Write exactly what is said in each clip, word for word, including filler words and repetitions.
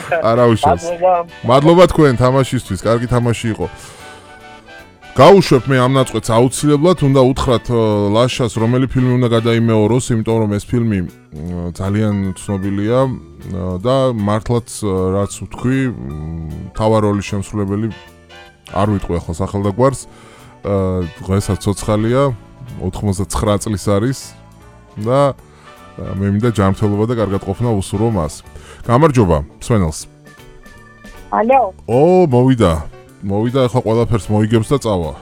არა უშავს. მადლობა თქვენ თამაშისთვის, კარგი თამაში იყო. გაუშვებ მე ამ ნაწყვეტს აუცილებლად, უნდა უთხრათ ლაშას რომელი ფილმი უნდა გადაიმეოროს, იმიტომ რომ ეს ფილმი ძალიან ცნობილია და მართლაც რაც ვთქვი, მთავარ როლის შემსრულებელი არ ვიტყვი ახლა სახელდაგვარს, დღესაც ცოცხალია, ოთხმოცდაცხრა წლის არის და მე მინდა ჯანმრთელობა და კარგად ყოფნა უსურვო მას. გამარჯობა, მსვენელს. ალო. ო, მოვიდა. მოვიდა ახლა ყველაფერს მოიგებს და წავა.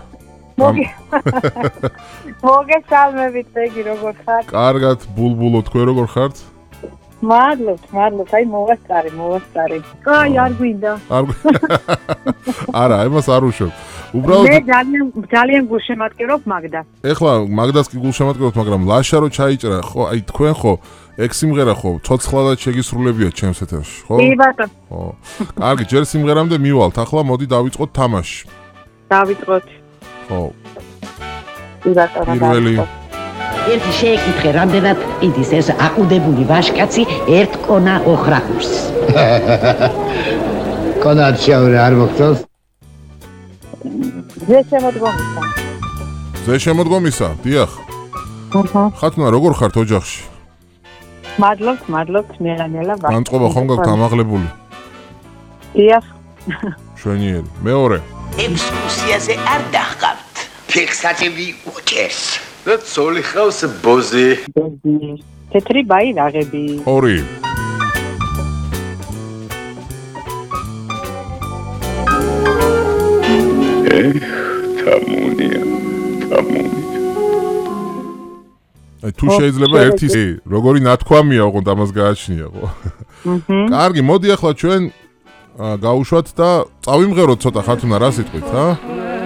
მოგესალმებით, ეგი როგორ ხარ? კარგად, ბულბულო, თქვენ როგორ ხართ? მადლობთ, მადლობთ, აი მოვასწარი, მოვასწარი. აი, არ გვინდა. არ არა, იმას არ უშვებ. უბრალოდ მე ძალიან ძალიან გულშემატკივრობ მაგდას. ეხლა მაგდას კი გულშემატკივრობთ, მაგრამ ლაშა რო ჩაიჭრა, ხო, აი თქვენ ხო ეგ სიმღერა ხო ცოცხლადად შეგისრულებიათ ჩემს ეთერში, ხო? კი ბატონო. ხო. კარგი, ჯერ სიმღერამდე მივალთ, ახლა მოდი დავიწყოთ თამაში. დავიწყოთ. ხო. კი ბატონო. პირველი ერთი შეეკითხე, რამდენად იდის ეს აყუდებული ვაშკაცი ერთ კონა ოხრახურს. კონა შავრე არ მოგწონს? ზე შემოდგომისა. ზე შემოდგომისა, დიახ. აჰა. ხათუნა როგორ ხართ ოჯახში? მადლობთ, მადლობთ, ნელა-ნელა ვარ. განწყობა ხომ გაქვთ ამაღლებული? დიახ. შვენიერი. მეორე. ექსკურსიაზე არ დახყავთ. ფიქსატები უჭეს. და ცოლი ხავს ბოზი. თეთრი ბაირაღები. ორი. თამუნია, თამუნია. აი თუ შეიძლება ერთი როგორი ნათქვამია, ოღონდ ამას გააჩნია, ხო? აჰა. კარგი, მოდი ახლა ჩვენ გავუშვათ და წავიმღეროთ ცოტა ხათუნა, რა სიტყვით, ა?